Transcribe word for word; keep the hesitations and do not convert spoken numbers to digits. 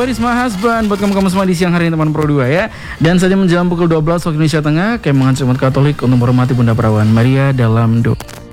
Where is my husband? Buat kamu-kamu semua di siang hari ini teman Pro dua ya. Dan saja menjelang pukul dua belas waktu Indonesia Tengah, kami mengajak umat Katolik untuk menghormati Bunda Perawan Maria dalam doa.